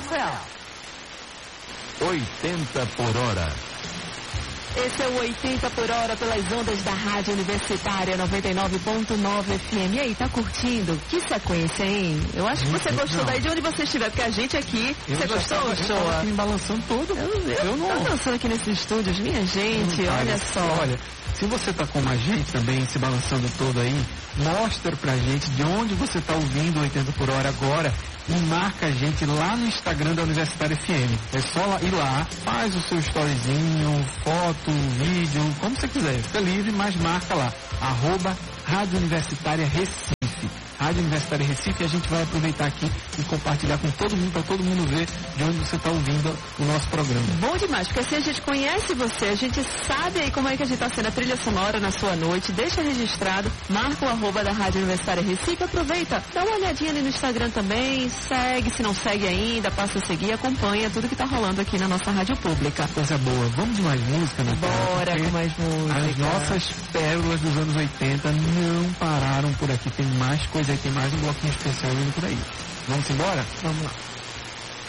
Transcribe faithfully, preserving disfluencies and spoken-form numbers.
Rafael. oitenta por hora. Esse é o oitenta por hora pelas ondas da Rádio Universitária noventa e nove ponto nove F M. E aí, tá curtindo? Que sequência, hein? Eu acho que você gostou daí de onde você estiver, porque a gente aqui... Eu você gostou, tava, show? Eu tava me balançando todo. Eu, eu, eu não... tô dançando aqui nesses estúdios, minha gente, Não, olha cara, só. Olha, se você tá como a gente também, se balançando todo aí, mostra pra gente de onde você tá ouvindo o oitenta por hora agora e marca a gente lá no Instagram da Universitária F M. É só ir lá, faz o seu storyzinho, foto, vídeo, como você quiser. Fica livre, mas marca lá. Arroba Rádio Universitária Recife. Rádio Universitária Recife, e a gente vai aproveitar aqui e compartilhar com todo mundo, para todo mundo ver de onde você está ouvindo o nosso programa. Bom demais, porque assim a gente conhece você, a gente sabe aí como é que a gente está sendo a trilha sonora na sua noite, deixa registrado, marca o arroba da Rádio Universitária Recife, aproveita, dá uma olhadinha ali no Instagram também, segue, se não segue ainda, passa a seguir, acompanha tudo que está rolando aqui na nossa rádio pública. Coisa boa, vamos de mais música, né? Bora com mais música. As nossas pérolas dos anos oitenta não pararam por aqui, tem mais coisa aí, tem mais um bloquinho especial vindo por aí. Vamos embora? Vamos lá.